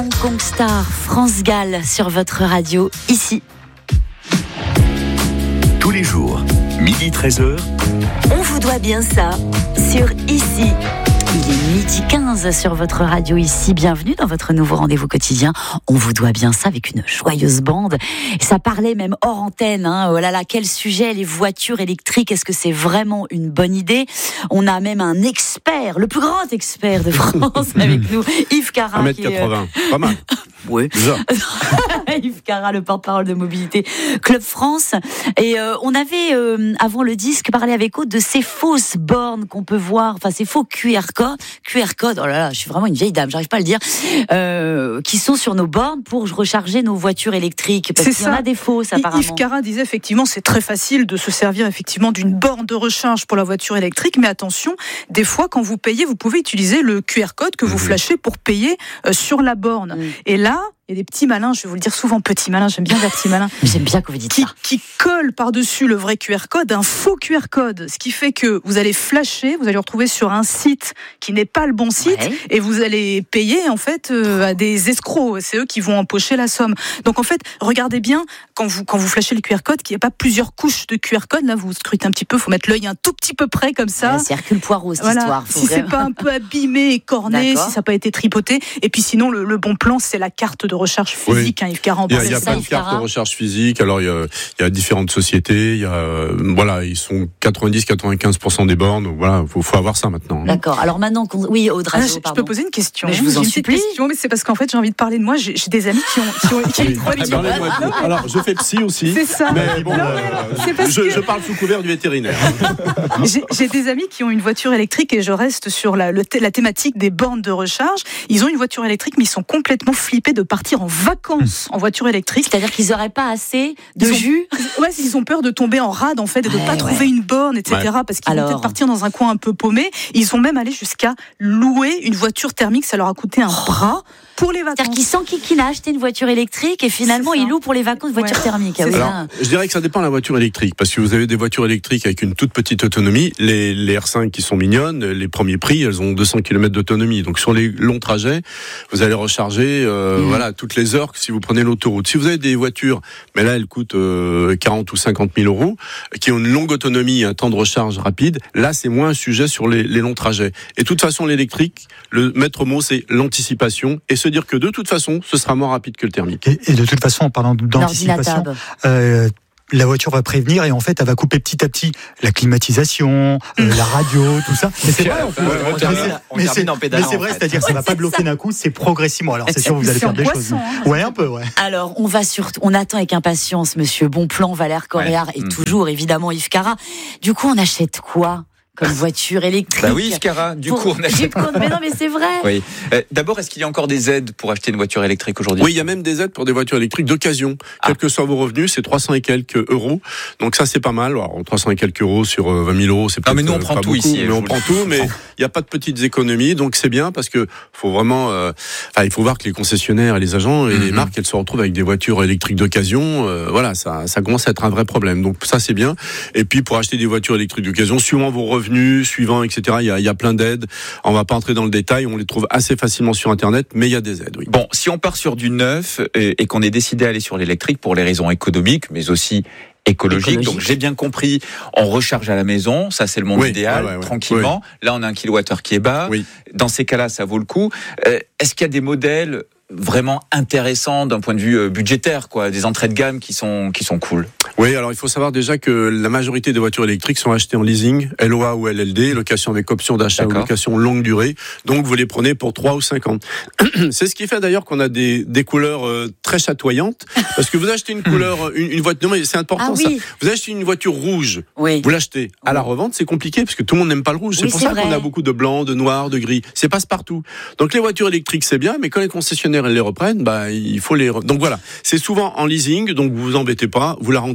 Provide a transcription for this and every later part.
Hong Kong Star, France Gall sur votre radio, ici. Tous les jours, 12h-13h. On vous doit bien ça, sur ici. Il est 12h15 sur votre radio ici. Bienvenue dans votre nouveau rendez-vous quotidien. On vous doit bien ça avec une joyeuse bande. Et ça parlait même hors antenne. Oh là là, quel sujet, les voitures électriques. Est-ce que c'est vraiment une bonne idée ? On a même un expert, le plus grand expert de France avec nous, Yves Cara. 1m80, pas mal. Oui. Déjà. Yves Cara, le porte-parole de Mobilité Club France. Et on avait, avant le disque, parlé avec Aude de ces fausses bornes qu'on peut voir, enfin ces faux QR code, oh là là, je suis vraiment une vieille dame, j'arrive pas à le dire, qui sont sur nos bornes pour recharger nos voitures électriques. Parce qu'il y en a des fausses, apparemment. Yves Cara disait effectivement, c'est très facile de se servir effectivement d'une borne de recharge pour la voiture électrique, mais attention, des fois, quand vous payez, vous pouvez utiliser le QR code que vous flashez pour payer sur la borne. Et là, il y a des petits malins, je vais vous le dire souvent, petits malins, j'aime bien les petits malins. J'aime bien que vous dites ça. Qui collent par-dessus le vrai QR code un faux QR code, ce qui fait que vous allez flasher, vous allez retrouver sur un site qui n'est pas le bon site, et vous allez payer en fait à des escrocs. C'est eux qui vont empocher la somme. Donc en fait, regardez bien quand vous flashez le QR code qu'il n'y a pas plusieurs couches de QR code. Là, vous scrutez un petit peu, faut mettre l'œil un tout petit peu près comme ça. C'est Hercule Poirot cette histoire. Si c'est pas un peu abîmé et corné, si ça n'a pas été tripoté. Et puis sinon, le bon plan, c'est la carte de recharge physique. Yves Cara en parle. Il y a plein de cartes de recharge physique. Alors il y a différentes sociétés. Ils sont 90-95% des bornes. Donc, voilà, faut avoir ça maintenant. D'accord. Alors maintenant, oui, Audrey, je peux poser une question. Mais je vous en supplie. Mais c'est parce qu'en fait, j'ai envie de parler de moi. J'ai des amis qui ont une voiture. Alors je fais psy aussi. C'est ça. Mais bon, je parle sous couvert du vétérinaire. J'ai des amis qui ont une voiture électrique et je reste sur la thématique des bornes de recharge. Ils ont une voiture électrique, mais ils sont complètement flippés de partir en vacances en voiture électrique. C'est-à-dire qu'ils n'auraient pas assez de jus. Ils ont peur de tomber en rade en fait et de ne pas trouver une borne, etc. Parce qu'ils vont peut-être partir dans un coin un peu paumé. Ils sont même allés jusqu'à louer une voiture thermique. Ça leur a coûté un bras pour les vacances. C'est-à-dire qu'ils s'enquiquinent à acheter une voiture électrique et finalement ils louent pour les vacances une voiture thermique. Alors, je dirais que ça dépend de la voiture électrique, parce que vous avez des voitures électriques avec une toute petite autonomie. Les R5 qui sont mignonnes, les premiers prix, elles ont 200 km d'autonomie. Donc sur les longs trajets, vous allez recharger toutes les heures si vous prenez l'autoroute. Si vous avez des voitures, mais là elles coûtent 40 ou 50 000 euros, qui ont une longue autonomie, un temps de recharge rapide, là c'est moins un sujet sur les longs trajets. Et de toute façon l'électrique, le maître mot c'est l'anticipation, et se dire que de toute façon ce sera moins rapide que le thermique. Et de toute façon, en parlant d'anticipation, la voiture va prévenir et en fait elle va couper petit à petit la climatisation, la radio, tout ça. Mais c'est vrai, mais c'est vrai, c'est-à-dire ça va pas bloquer d'un coup, c'est progressivement. Alors c'est sûr vous allez faire des choses. Ouais, un peu, ouais. Alors on attend avec impatience Monsieur Bonplan, Valère Coréard et toujours évidemment Yves Cara. Du coup on achète quoi comme voiture électrique? Bah oui, Yves Cara, du coup on achète. Mais non, mais c'est vrai. Oui. D'abord, est-ce qu'il y a encore des aides pour acheter une voiture électrique aujourd'hui? Oui, il y a même des aides pour des voitures électriques d'occasion. Quels que soient vos revenus, c'est 300 et quelques euros. Donc ça, c'est pas mal. Alors, 300 et quelques euros sur 20 000 euros, c'est peut-être mais nous on prend pas tout beaucoup, ici. Mais on prend tout, mais il n'y a pas de petites économies, donc c'est bien parce que faut vraiment, il faut voir que les concessionnaires et les agents et les marques, elles se retrouvent avec des voitures électriques d'occasion. Ça commence à être un vrai problème. Donc ça, c'est bien. Et puis pour acheter des voitures électriques d'occasion, suivant vos revenus, suivant etc. Il y a plein d'aides. On va pas entrer dans le détail. On les trouve assez facilement sur Internet, mais il y a des aides. Oui. Bon, si on part sur du neuf et qu'on est décidé à aller sur l'électrique pour les raisons économiques, mais aussi écologique. Donc j'ai bien compris, on recharge à la maison, ça c'est le monde idéal, tranquillement. Oui. Là on a un kilowattheure qui est bas. Oui. Dans ces cas-là, ça vaut le coup. Est-ce qu'il y a des modèles vraiment intéressants d'un point de vue budgétaire, des entrées de gamme qui sont cool? Oui, alors il faut savoir déjà que la majorité des voitures électriques sont achetées en leasing, LOA ou LLD, location avec option d'achat ou location longue durée. Donc vous les prenez pour 3 ou 5 ans. C'est ce qui fait d'ailleurs qu'on a des couleurs très chatoyantes, parce que vous achetez une couleur, une voiture. Non mais c'est important ça. Vous achetez une voiture rouge, vous l'achetez. À la revente, c'est compliqué parce que tout le monde n'aime pas le rouge. C'est pour ça qu'on a beaucoup de blanc, de noir, de gris. C'est passe-partout. Donc les voitures électriques c'est bien, mais quand les concessionnaires elles les reprennent, il faut les. Donc voilà, c'est souvent en leasing, donc vous vous embêtez pas, vous la rendez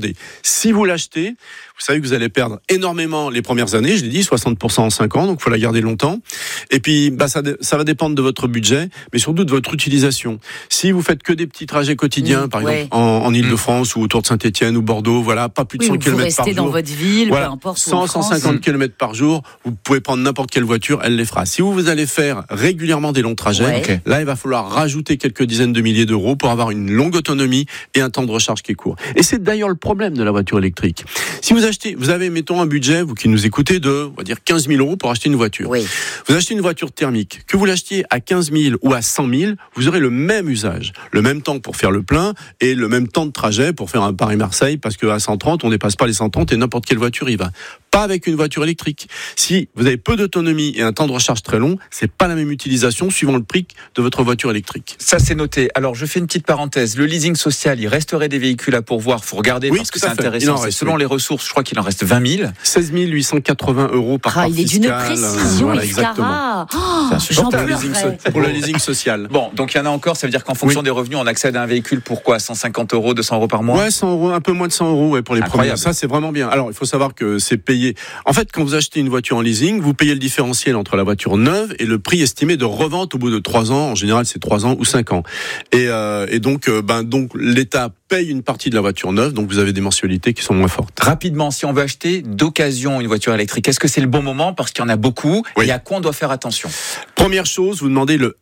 attendez, si vous l'achetez, vous savez que vous allez perdre énormément les premières années, je l'ai dit, 60% en 5 ans, donc il faut la garder longtemps. Et puis, ça va dépendre de votre budget, mais surtout de votre utilisation. Si vous faites que des petits trajets quotidiens, par exemple en Ile-de-France ou autour de Saint-Étienne ou Bordeaux, voilà, pas plus de 100 km par jour. Vous restez dans votre ville, peu importe. 150 km par jour, vous pouvez prendre n'importe quelle voiture, elle les fera. Si vous allez faire régulièrement des longs trajets, là, il va falloir rajouter quelques dizaines de milliers d'euros pour avoir une longue autonomie et un temps de recharge qui est court. Et c'est d'ailleurs le problème de la voiture électrique. Si vous avez, mettons, un budget, vous qui nous écoutez, de, on va dire, 15 000 euros pour acheter une voiture. Oui. Vous achetez une voiture thermique. Que vous l'achetiez à 15 000 ou à 100 000, vous aurez le même usage. Le même temps pour faire le plein et le même temps de trajet pour faire un Paris-Marseille, parce qu'à 130, on dépasse pas les 130 et n'importe quelle voiture y va. Pas avec une voiture électrique. Si vous avez peu d'autonomie et un temps de recharge très long, c'est pas la même utilisation suivant le prix de votre voiture électrique. Ça, c'est noté. Alors, je fais une petite parenthèse. Le leasing social, il resterait des véhicules à pourvoir. Faut regarder parce que c'est intéressant. Selon les ressources, je crois qu'il en reste 20 000. 16 880 euros par part fiscale. Il est d'une précision, exactement. J'en pour le leasing social. Bon, donc il y en a encore. Ça veut dire qu'en fonction des revenus, on accède à un véhicule pour quoi ? 150 euros, 200 euros par mois ? Ouais, 100 euros, un peu moins de 100 euros pour les premiers. Ça, c'est vraiment bien. Alors, il faut savoir que c'est payé. En fait, quand vous achetez une voiture en leasing, vous payez le différentiel entre la voiture neuve et le prix estimé de revente au bout de 3 ans. En général, c'est 3 ans ou 5 ans. Et donc, l'État paye une partie de la voiture neuve, donc vous avez des mensualités qui sont moins fortes. Rapidement, si on veut acheter d'occasion une voiture électrique, est-ce que c'est le bon moment ? Parce qu'il y en a beaucoup. Et à quoi on doit faire attention ? Première chose, vous demandez le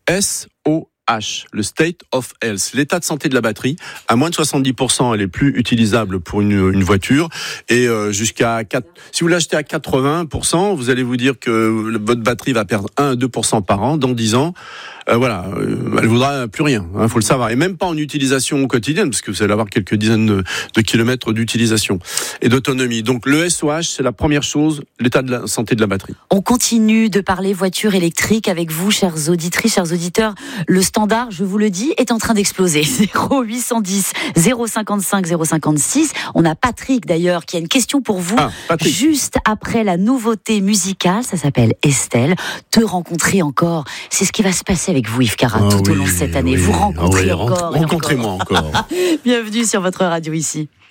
SOH, le State of Health, l'état de santé de la batterie. À moins de 70%, elle est plus utilisable pour une voiture. Et si vous l'achetez à 80%, vous allez vous dire que votre batterie va perdre 1 à 2% par an. Dans 10 ans, elle vaudra plus rien, faut le savoir. Et même pas en utilisation quotidienne, parce que vous allez avoir quelques dizaines de kilomètres d'utilisation et d'autonomie. Donc le SOH, c'est la première chose, l'état de la santé de la batterie. On continue de parler voiture électrique avec vous, chères auditrices, chers auditeurs. Le standard, je vous le dis, est en train d'exploser. 0810 055 056. On a Patrick d'ailleurs qui a une question pour vous. Juste après la nouveauté musicale, ça s'appelle Estelle. Te rencontrer encore, c'est ce qui va se passer avec vous, Yves Carat, tout au long de cette année. Vous rencontrez encore. Rencontrez-moi encore. Bienvenue sur votre radio ici.